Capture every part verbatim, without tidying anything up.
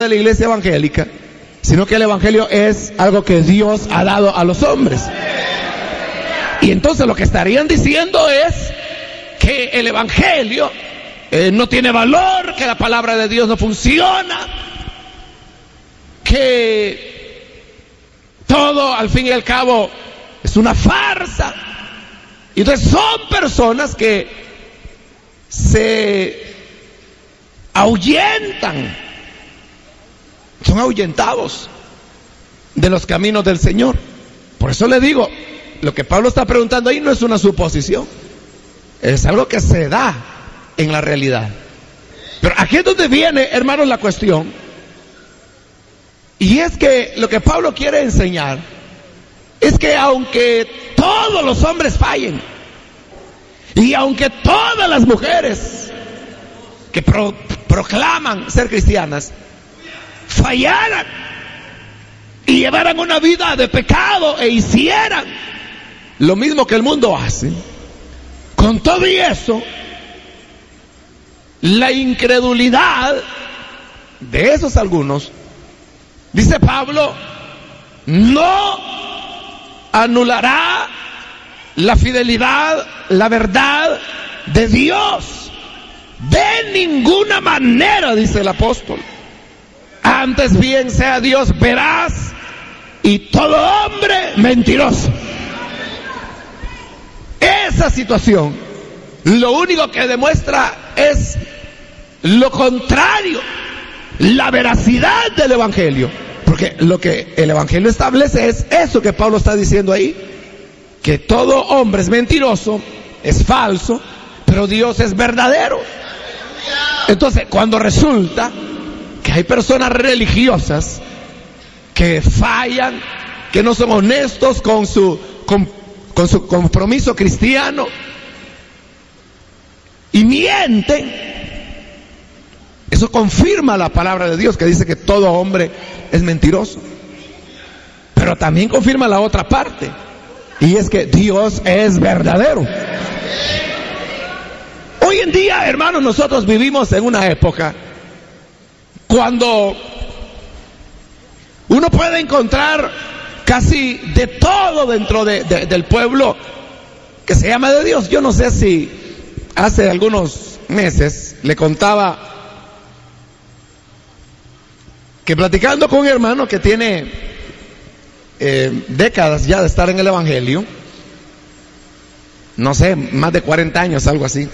de la iglesia evangélica, sino que el evangelio es algo que Dios ha dado a los hombres. Y entonces lo que estarían diciendo es que el evangelio eh, no tiene valor, que la palabra de Dios no funciona, que todo al fin y al cabo es una farsa. Y entonces son personas que se ahuyentan, son ahuyentados de los caminos del Señor. Por eso le digo, lo que Pablo está preguntando ahí no es una suposición, es algo que se da en la realidad. Pero aquí es donde viene, hermanos, la cuestión. Y es que lo que Pablo quiere enseñar es que aunque todos los hombres fallen, y aunque todas las mujeres que pro, proclaman ser cristianas fallaran y llevaran una vida de pecado e hicieran lo mismo que el mundo hace, con todo y eso, la incredulidad de esos algunos, dice Pablo, no anulará la fidelidad, la verdad de Dios. De ninguna manera, dice el apóstol. Antes bien sea Dios veraz y todo hombre mentiroso. Esa situación lo único que demuestra es lo contrario, la veracidad del evangelio. Porque lo que el evangelio establece es eso que Pablo está diciendo ahí, que todo hombre es mentiroso, es falso, pero Dios es verdadero. Entonces, cuando resulta que hay personas religiosas que fallan, que no son honestos con su, con, con su compromiso cristiano y mienten, eso confirma la palabra de Dios que dice que todo hombre es mentiroso. Pero también confirma la otra parte, y es que Dios es verdadero. Hoy en día, hermanos, nosotros vivimos en una época cuando uno puede encontrar casi de todo dentro de, de, del pueblo que se llama de Dios. Yo no sé si hace algunos meses le contaba que platicando con un hermano que tiene eh, décadas ya de estar en el evangelio, no sé, más de cuarenta años, algo así.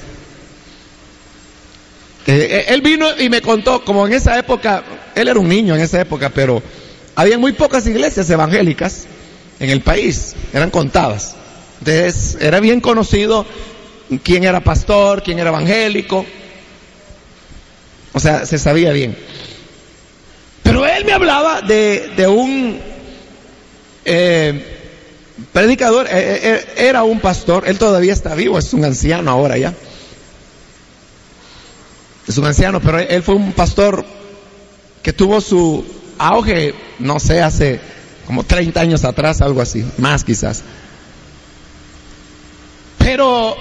Eh, él vino y me contó, como en esa época, él era un niño en esa época, pero había muy pocas iglesias evangélicas en el país, eran contadas. Entonces era bien conocido quién era pastor, quién era evangélico, o sea, se sabía bien. Pero él me hablaba de, de un eh, predicador, eh, eh, era un pastor, él todavía está vivo, es un anciano ahora ya. Es un anciano, pero él fue un pastor que tuvo su auge, no sé, hace como treinta años atrás, algo así, más quizás. Pero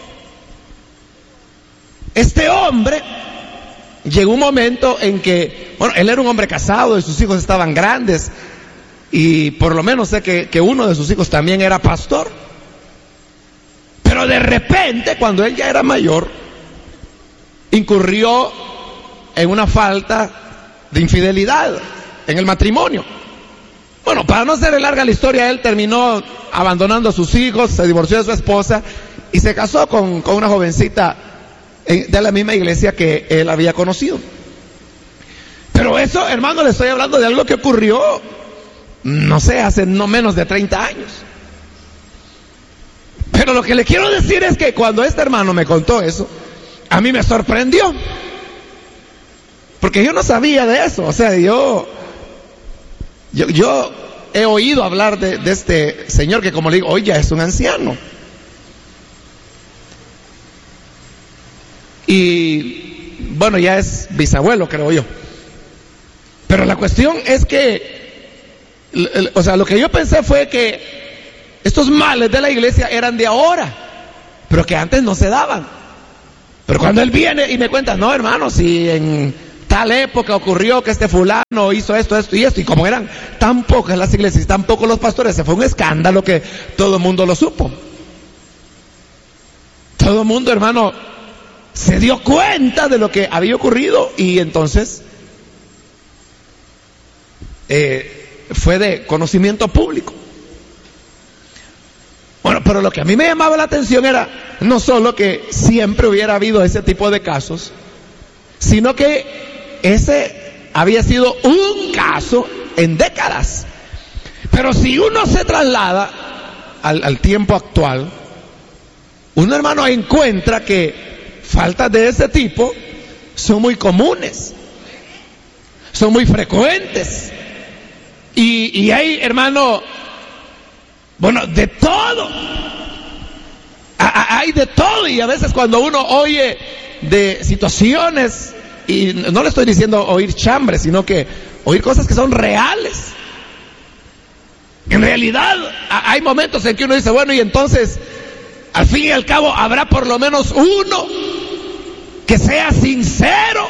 este hombre llegó un momento en que, bueno, él era un hombre casado y sus hijos estaban grandes, y por lo menos sé que, que uno de sus hijos también era pastor. Pero de repente, cuando él ya era mayor, incurrió en una falta de infidelidad en el matrimonio. Bueno, para no hacerle larga la historia, él terminó abandonando a sus hijos, se divorció de su esposa y se casó con, con una jovencita de la misma iglesia que él había conocido. Pero eso, hermano, le estoy hablando de algo que ocurrió, no sé, hace no menos de treinta años. Pero lo que le quiero decir es que cuando este hermano me contó eso, a mí me sorprendió, porque yo no sabía de eso. O sea, yo yo, yo he oído hablar de, de este señor que, como le digo, hoy ya es un anciano. Y bueno, ya es bisabuelo, creo yo. Pero la cuestión es que, o sea, lo que yo pensé fue que estos males de la iglesia eran de ahora, pero que antes no se daban. Pero cuando él viene y me cuenta, no, hermano, si en tal época ocurrió que este fulano hizo esto, esto y esto, y como eran tan pocas las iglesias y tan pocos los pastores, se fue un escándalo que todo el mundo lo supo. Todo el mundo, hermano, se dio cuenta de lo que había ocurrido y entonces eh, fue de conocimiento público. Bueno, pero lo que a mí me llamaba la atención era no solo que siempre hubiera habido ese tipo de casos, sino que ese había sido un caso en décadas. Pero si uno se traslada al, al tiempo actual, uno, hermano, encuentra que faltas de ese tipo son muy comunes, son muy frecuentes. Y, y hay, hermano, bueno, de todo. Hay de todo, y a veces cuando uno oye de situaciones, y no le estoy diciendo oír chambres, sino que oír cosas que son reales. En realidad hay momentos en que uno dice, bueno, y entonces al fin y al cabo habrá por lo menos uno que sea sincero.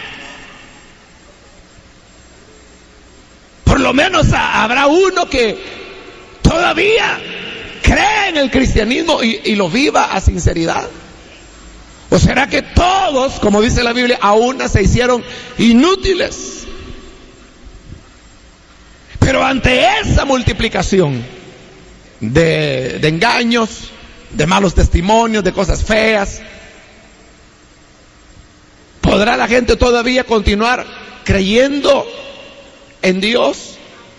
Por lo menos habrá uno que todavía cree en el cristianismo y, y lo viva a sinceridad. ¿O será que todos, como dice la Biblia, a una se hicieron inútiles? Pero ante esa multiplicación de, de engaños, de malos testimonios, de cosas feas, ¿podrá la gente todavía continuar creyendo en Dios?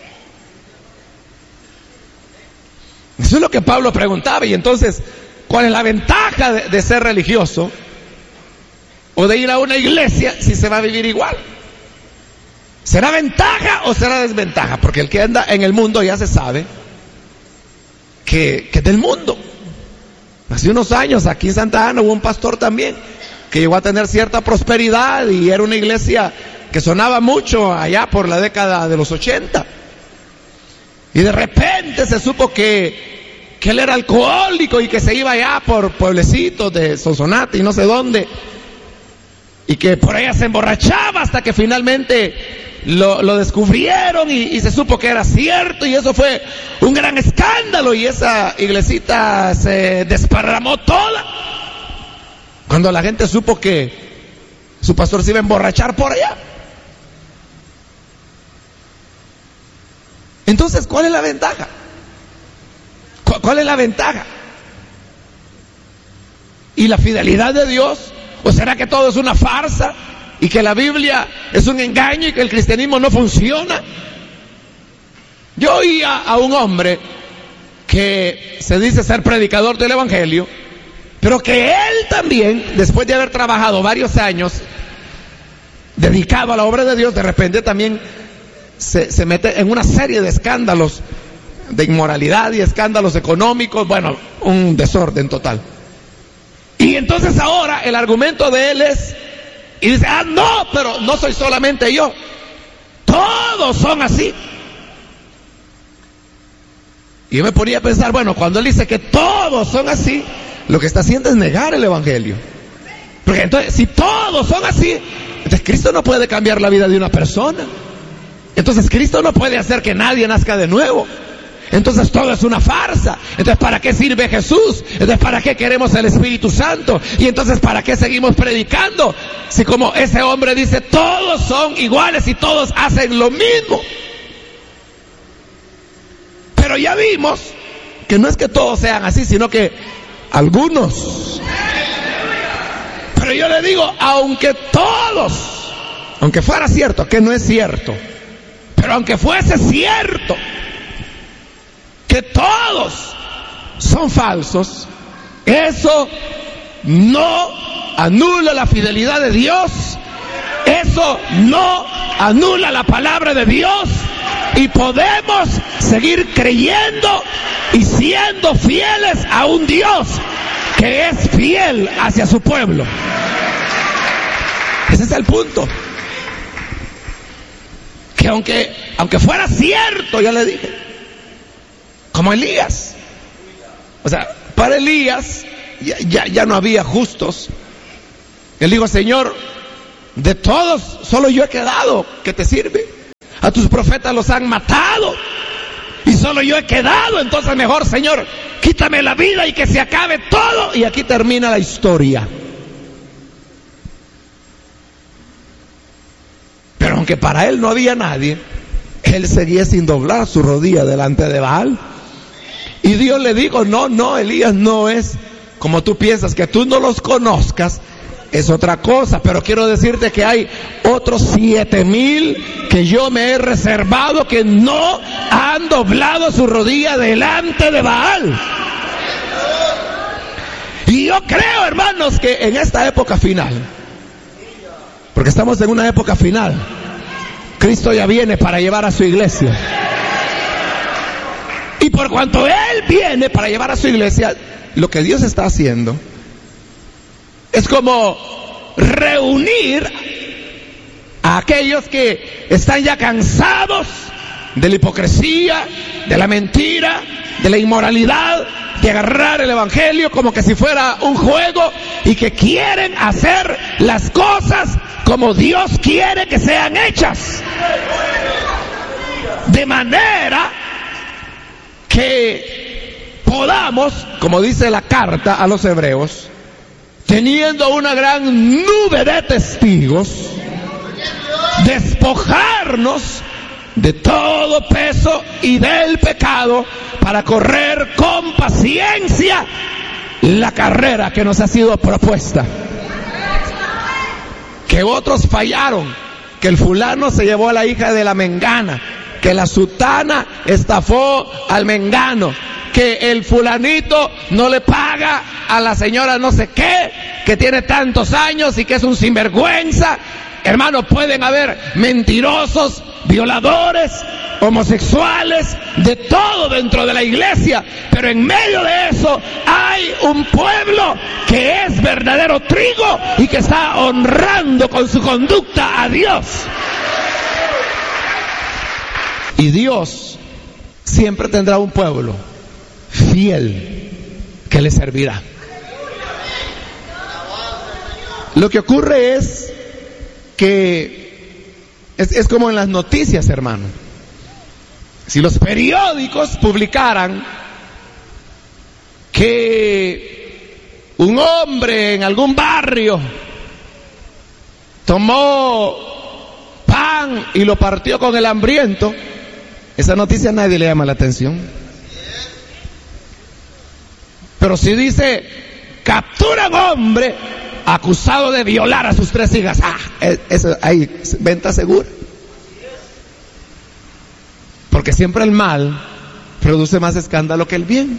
Eso es lo que Pablo preguntaba. Y entonces, ¿cuál es la ventaja de, de ser religioso o de ir a una iglesia si se va a vivir igual? ¿Será ventaja o será desventaja? Porque el que anda en el mundo ya se sabe que, que es del mundo. Hace unos años aquí en Santa Ana hubo un pastor también que llegó a tener cierta prosperidad y era una iglesia que sonaba mucho allá por la década de los ochenta. Y de repente se supo que, que él era alcohólico y que se iba allá por pueblecitos de Sonsonate y no sé dónde. Y que por allá se emborrachaba hasta que finalmente lo, lo descubrieron y, y se supo que era cierto. Y eso fue un gran escándalo y esa iglesita se desparramó toda. Cuando la gente supo que su pastor se iba a emborrachar por allá. Entonces, ¿cuál es la ventaja? ¿Cu- ¿Cuál es la ventaja? ¿Y la fidelidad de Dios? ¿O será que todo es una farsa y que la Biblia es un engaño y que el cristianismo no funciona? Yo oía a un hombre que se dice ser predicador del evangelio, pero que él también, después de haber trabajado varios años dedicado a la obra de Dios, de repente también Se, se mete en una serie de escándalos de inmoralidad y escándalos económicos, bueno, un desorden total. Y entonces ahora el argumento de él es, y dice, ah, no, pero no soy solamente yo, todos son así. Y yo me ponía a pensar, bueno, cuando él dice que todos son así, lo que está haciendo es negar el evangelio. Porque entonces, si todos son así, entonces Cristo no puede cambiar la vida de una persona. Entonces Cristo no puede hacer que nadie nazca de nuevo. Entonces todo es una farsa. Entonces ¿para qué sirve Jesús? Entonces ¿para qué queremos el Espíritu Santo? Y entonces ¿para qué seguimos predicando? Si como ese hombre dice, todos son iguales y todos hacen lo mismo. Pero ya vimos que no es que todos sean así, sino que algunos. Pero yo le digo, aunque todos, aunque fuera cierto, que no es cierto, pero aunque fuese cierto que todos son falsos, eso no anula la fidelidad de Dios, eso no anula la palabra de Dios, y podemos seguir creyendo y siendo fieles a un Dios que es fiel hacia su pueblo. Ese es el punto. Que aunque, aunque fuera cierto, ya le dije, como Elías, o sea, para Elías ya, ya, ya no había justos. Él dijo, Señor, De todos, solo yo he quedado. ¿Qué te sirve? A tus profetas los han matado y solo yo he quedado. Entonces mejor, Señor, quítame la vida y que se acabe todo. Y aquí termina la historia. Pero aunque para él no había nadie, él seguía sin doblar su rodilla delante de Baal. Y Dios le dijo: no, no, Elías, no es como tú piensas, que tú no los conozcas, es otra cosa. Pero quiero decirte que hay otros siete mil que yo me he reservado que no han doblado su rodilla delante de Baal. Y yo creo, hermanos, que en esta época final, porque estamos en una época final, Cristo ya viene para llevar a su iglesia. Y por cuanto Él viene para llevar a su iglesia, lo que Dios está haciendo es como reunir a aquellos que están ya cansados de la hipocresía, de la mentira, de la inmoralidad, de agarrar el evangelio como que si fuera un juego, y que quieren hacer las cosas como Dios quiere que sean hechas. De manera que podamos, como dice la carta a los hebreos, teniendo una gran nube de testigos, despojarnos de todo peso y del pecado, para correr con paciencia la carrera que nos ha sido propuesta. Que otros fallaron, que el fulano se llevó a la hija de la mengana, que la sutana estafó al mengano, que el fulanito no le paga a la señora no sé qué, que tiene tantos años y que es un sinvergüenza. Hermanos, pueden haber mentirosos, violadores, homosexuales, de todo dentro de la iglesia, pero en medio de eso hay un pueblo que es verdadero trigo y que está honrando con su conducta a Dios. Y Dios siempre tendrá un pueblo fiel que le servirá. Lo que ocurre es que es, es como en las noticias, hermano. Si los periódicos publicaran que un hombre en algún barrio tomó pan y lo partió con el hambriento, esa noticia a nadie le llama la atención. Pero si dice: captura a un hombre acusado de violar a sus tres hijas, ah, eso hay venta segura. Porque siempre el mal produce más escándalo que el bien.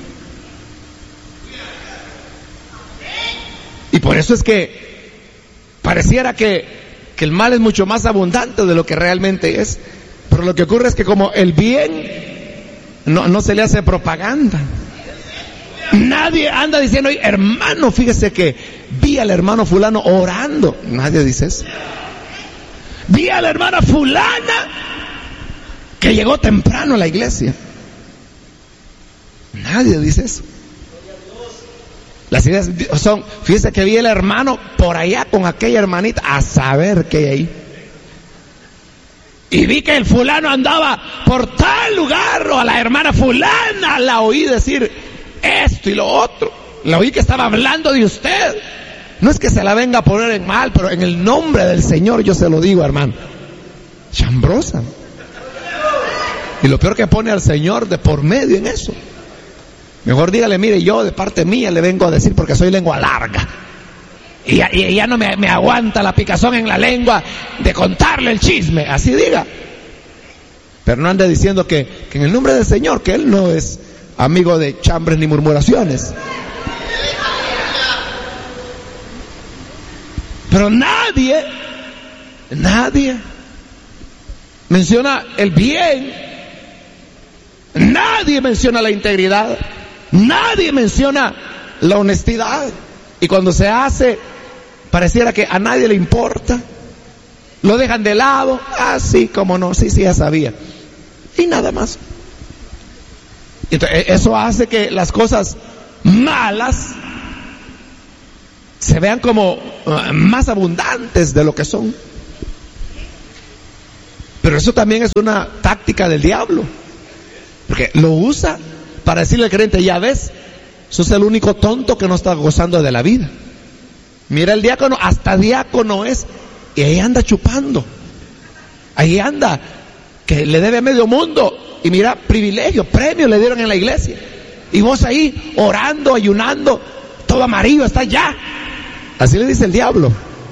Y por eso es que pareciera que, que el mal es mucho más abundante de lo que realmente es. Pero lo que ocurre es que como el bien no, no se le hace propaganda. Nadie anda diciendo: hermano, fíjese que vi al hermano fulano orando. Nadie dice eso. Vi a la hermana fulana que llegó temprano a la iglesia. Nadie dice eso. Las ideas son: fíjese que vi al hermano por allá con aquella hermanita, a saber qué hay ahí. Y vi que el fulano andaba por tal lugar, o a la hermana fulana la oí decir esto y lo otro. La oí que estaba hablando de usted. No es que se la venga a poner en mal, pero en el nombre del Señor yo se lo digo, hermano. Chambrosa. Y lo peor, que pone al Señor de por medio en eso. Mejor dígale: mire, yo de parte mía le vengo a decir, porque soy lengua larga. Y ya, y ya no me, me aguanta la picazón en la lengua de contarle el chisme. Así diga. Pero no ande diciendo que, que en el nombre del Señor, que Él no es amigo de chambres ni murmuraciones. Pero nadie, nadie menciona el bien, nadie menciona la integridad, nadie menciona la honestidad. Y cuando se hace, pareciera que a nadie le importa, lo dejan de lado. Ah, sí, cómo no, sí, sí, ya sabía. Y nada más. Entonces, eso hace que las cosas malas se vean como uh, más abundantes de lo que son. Pero eso también es una táctica del diablo, porque lo usa para decirle al creyente: ya ves, sos el único tonto que no está gozando de la vida. Mira el diácono, hasta diácono es, y ahí anda chupando, ahí anda, que le debe medio mundo, y mira, privilegio, premio le dieron en la iglesia, y vos ahí orando, ayunando, todo amarillo, está ya. Así le dice el diablo.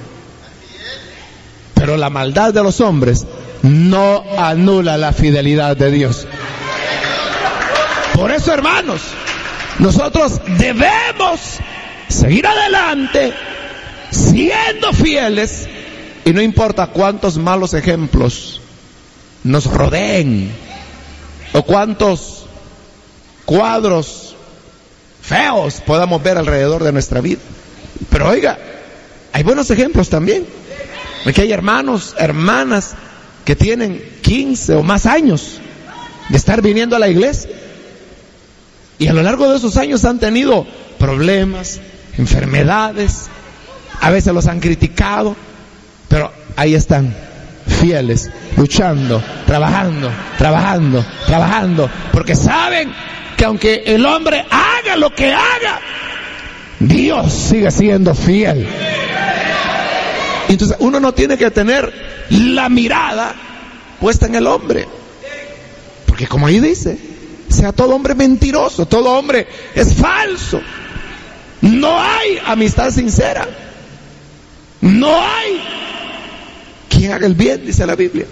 Pero la maldad de los hombres no anula la fidelidad de Dios. Por eso, hermanos, nosotros debemos seguir adelante siendo fieles, y no importa cuántos malos ejemplos nos rodeen o cuántos cuadros feos podamos ver alrededor de nuestra vida. Pero oiga, hay buenos ejemplos también. Aquí hay hermanos, hermanas que tienen quince o más años de estar viniendo a la iglesia, y a lo largo de esos años han tenido problemas, enfermedades, a veces los han criticado, pero ahí están, fieles, luchando, trabajando, trabajando, trabajando, porque saben que aunque el hombre haga lo que haga, Dios sigue siendo fiel. Entonces uno no tiene que tener la mirada puesta en el hombre, porque como ahí dice, sea todo hombre mentiroso, todo hombre es falso. No hay amistad sincera, no hay quien haga el bien, dice la Biblia.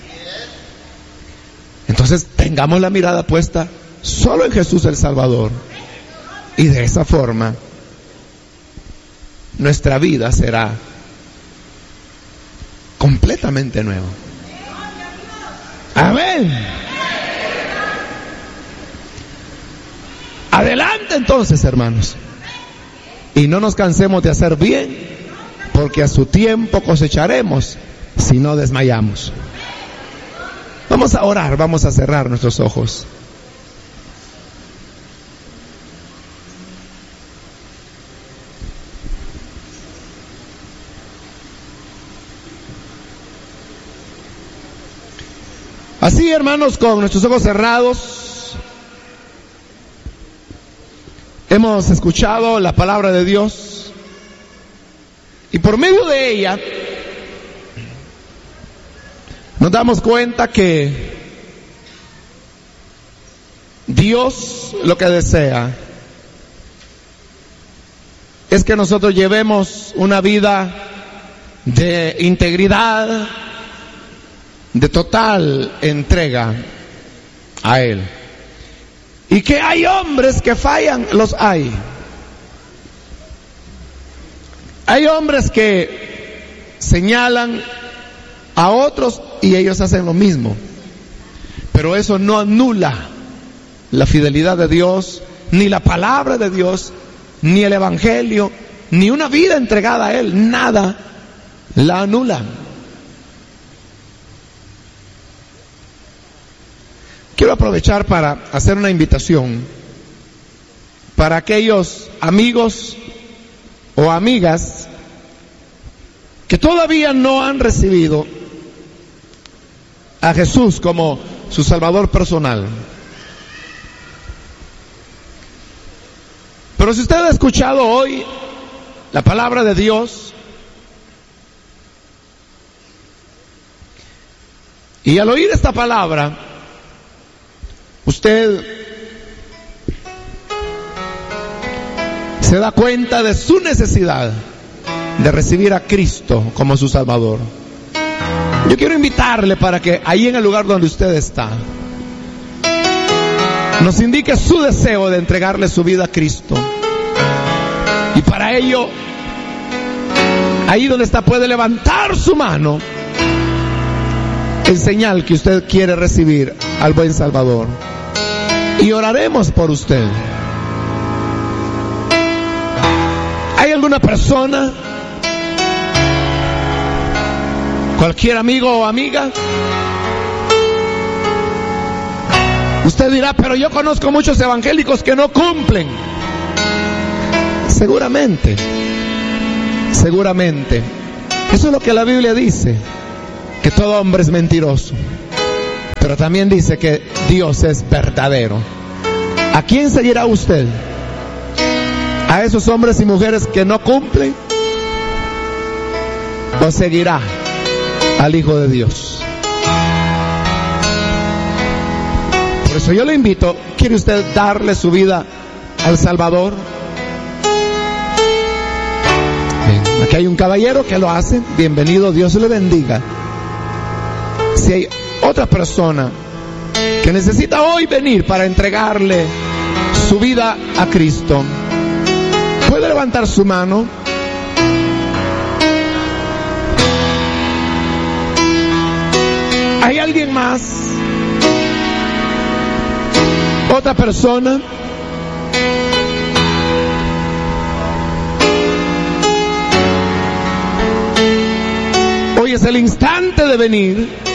Entonces tengamos la mirada puesta solo en Jesús el Salvador, y de esa forma nuestra vida será completamente nueva. Amén. Adelante entonces, hermanos, y no nos cansemos de hacer bien, porque a su tiempo cosecharemos si no desmayamos. Vamos a orar, vamos a cerrar nuestros ojos. Así, hermanos, con nuestros ojos cerrados, hemos escuchado la palabra de Dios, y por medio de ella nos damos cuenta que Dios lo que desea es que nosotros llevemos una vida de integridad, de total entrega a Él. Y que hay hombres que fallan, los hay. Hay hombres que señalan a otros y ellos hacen lo mismo. Pero eso no anula la fidelidad de Dios, ni la palabra de Dios, ni el evangelio, ni una vida entregada a Él. Nada la anula. Quiero aprovechar para hacer una invitación para aquellos amigos o amigas que todavía no han recibido a Jesús como su Salvador personal. Pero si usted ha escuchado hoy la palabra de Dios, y al oír esta palabra usted se da cuenta de su necesidad de recibir a Cristo como su Salvador, yo quiero invitarle para que ahí en el lugar donde usted está nos indique su deseo de entregarle su vida a Cristo. Y para ello, ahí donde está, puede levantar su mano en señal que usted quiere recibir al buen Salvador, y oraremos por usted. ¿Hay alguna persona, cualquier amigo o amiga? Usted dirá, pero yo conozco muchos evangélicos que no cumplen. Seguramente, seguramente. Eso es lo que la Biblia dice, que todo hombre es mentiroso. Pero también dice que Dios es verdadero. ¿A quién seguirá usted? ¿A esos hombres y mujeres que no cumplen? ¿O seguirá al Hijo de Dios? Por eso yo le invito, ¿quiere usted darle su vida al Salvador? Bien, aquí hay un caballero que lo hace. Bienvenido, Dios le bendiga. Si hay otra persona que necesita hoy venir para entregarle su vida a Cristo, puede levantar su mano. ¿Hay alguien más? ¿Otra persona? Hoy es el instante de venir.